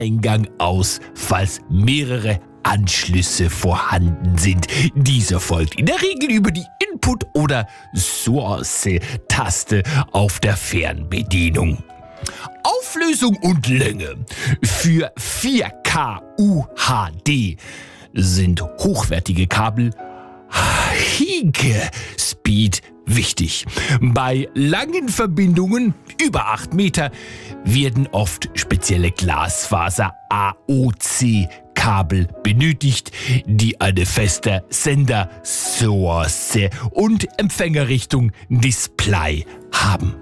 Eingang aus, falls mehrere Anschlüsse vorhanden sind. Dieser folgt in der Regel über die Input- oder Source-Taste auf der Fernbedienung. Auflösung und Länge. Für 4K UHD sind hochwertige Kabel High-Speed wichtig. Bei langen Verbindungen über 8 Meter werden oft spezielle Glasfaser-AOC-Kabel benötigt, die eine feste Sender-Source und Empfängerrichtung Display haben.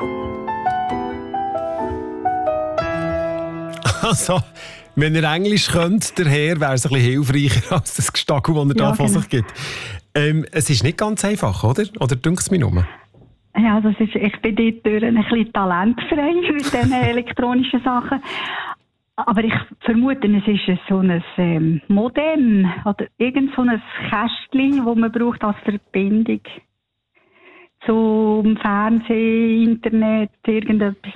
Also, wenn ihr Englisch könnt, der Herr, wäre es ein bisschen hilfreicher als das Gestackel, das er da von sich gibt. Es ist nicht ganz einfach, oder? Oder dünkt es mich nur? Ja, ich bin dort ein bisschen talentfrei mit diesen elektronischen Sachen. Aber ich vermute, es ist so ein Modem oder irgend so ein Kästchen, das man braucht als Verbindung zum Fernsehen, Internet, irgendetwas.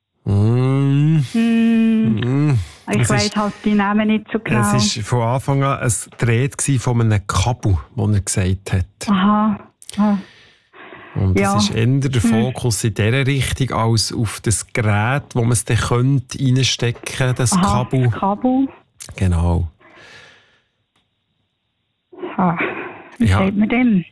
Ich weiss halt die Namen nicht so genau. Es war von Anfang an ein Gerät von einem Kabel, das er gesagt hat. Aha. Und das ist eher der Fokus in dieser Richtung als auf das Gerät, wo man es dann reinstecken könnte, das Kabel. Das Kabel. Genau. Wie sagt man denn?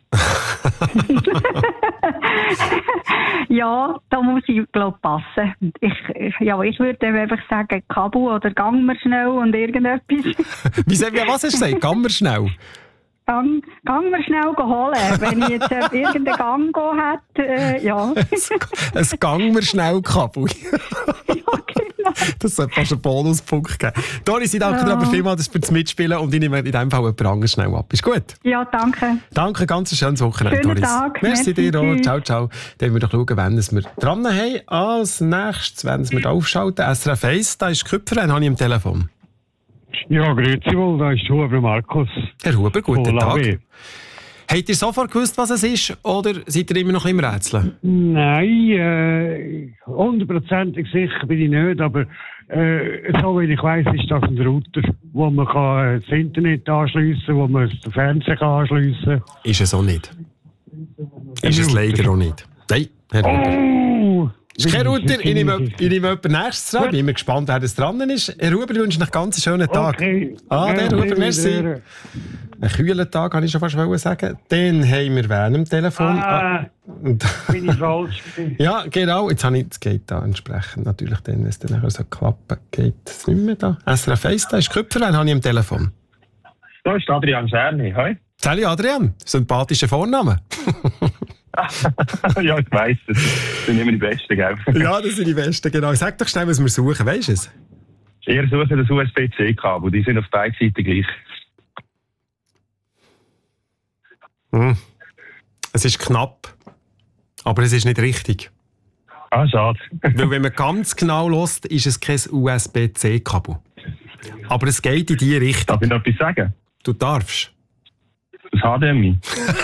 Ja, da muss ich, glaube ich, passen. Ich würde einfach sagen, Kabel oder gang mir schnell und irgendetwas. Was hast du gesagt? Gang mir schnell? Gang mir schnell holen. Wenn ich jetzt irgendeinen Gang hätte, ja. Ein Gang mir schnell Kabel. Ja, genau. Das sollte fast einen Bonuspunkt geben. Doris, ich danke dir aber vielmals fürs Mitspielen und ich nehme in diesem Fall jemand anderes schnell ab. Ist gut? Ja, danke. Danke, ganz ein schönes Wochenende, Schönen Doris. Tag. Merci dir auch. Ciao, ciao. Dann wollen wir doch schauen, wann wir dran haben. Als nächstes, wenn wir da aufschalten, SRF 1, da ist Küpfer, den habe ich am Telefon. Ja, grüezi wohl, da ist Huber Markus. Herr Huber, guten Tag. Labi. Habt ihr sofort gewusst, was es ist, oder seid ihr immer noch im Rätseln? Nein, 100% sicher bin ich nicht, aber so wie ich weiss, ist das ein Router, wo man das Internet anschliessen kann, wo man den Fernseher anschliessen kann. Ist es auch nicht. Ist es leider auch nicht. Nein, Herr Huber. Ist kein Router, ich nehme jemand nächstes dran. Ich bin immer gespannt, wer das dran ist. Herr Huber, ich wünsche noch einen ganz schönen Tag. Okay. Der Huber, merci. Einen kühlen Tag, kann ich schon fast sagen. Dann haben wir wen am Telefon. Bin ich falsch? Ja, genau. Jetzt geht da entsprechend natürlich, wenn es dann nachher so klappen, geht es nicht mehr da. SRF 1, da ist Köpfer, wen habe ich am Telefon? Da ist Adrian Scherni, hoi. Salut Adrian, sympathischer Vorname. Ja, ich weiss, das sind immer die Besten, gell? Ja, das sind die Besten, genau. Sag doch schnell, was wir suchen, weisst du es? Ihr sucht das USB-C-Kabel, die sind auf beiden Seiten gleich. Es ist knapp, aber es ist nicht richtig. Ah, schade. Weil wenn man ganz genau hört, ist es kein USB-C-Kabel. Aber es geht in die Richtung. Darf ich noch etwas sagen? Du darfst. Das HDMI.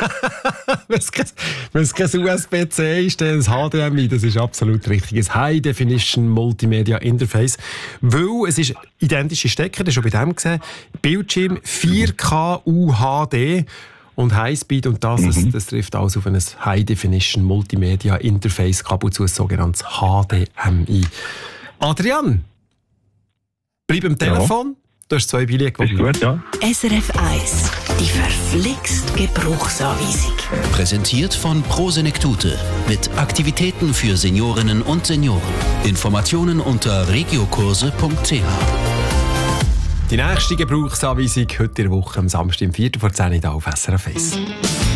Wenn es kein USB-C ist, dann das HDMI, das ist absolut richtig. Ein High Definition Multimedia Interface. Weil es ist identische Stecker, das ist schon bei dem gesehen. Bildschirm 4K UHD und Highspeed und das trifft alles auf ein High Definition Multimedia Interface Kabel zu, ein sogenanntes HDMI. Adrian, bleib am Telefon. Ja. Du hast 2 Billionen gewonnen. Ist gut, ja. SRF 1, die verflixt Gebrauchsanweisung. Präsentiert von Pro Senektute mit Aktivitäten für Seniorinnen und Senioren. Informationen unter regiokurse.ch. Die nächste Gebrauchsanweisung heute in der Woche am Samstag, 4:10 auf SRF 1.